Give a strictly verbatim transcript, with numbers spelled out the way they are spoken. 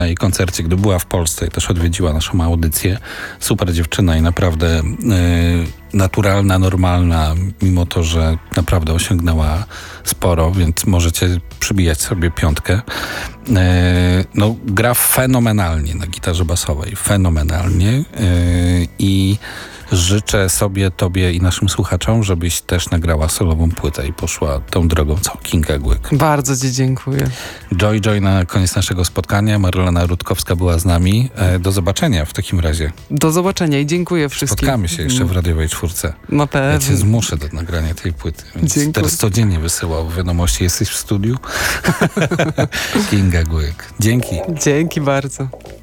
na jej koncercie, gdy była w Polsce i też odwiedziła naszą audycję. Super dziewczyna i naprawdę y, naturalna, normalna, mimo to, że naprawdę osiągnęła sporo, więc możecie przybijać sobie piątkę. Y, no, gra fenomenalnie na gitarze basowej, fenomenalnie y, i życzę sobie, tobie i naszym słuchaczom, żebyś też nagrała solową płytę i poszła tą drogą, co Kinga Łyk. Bardzo ci dziękuję. Joy Joy na koniec naszego spotkania. Marlena Rutkowska była z nami. E, do zobaczenia w takim razie. Do zobaczenia i dziękuję wszystkim. Spotkamy się jeszcze w radiowej czwórce. Na pewno. Ja cię zmuszę do nagrania tej płyty. Więc Dziękuję. teraz codziennie wysyłał wiadomości. Jesteś w studiu? Kinga Łyk. Dzięki. Dzięki bardzo.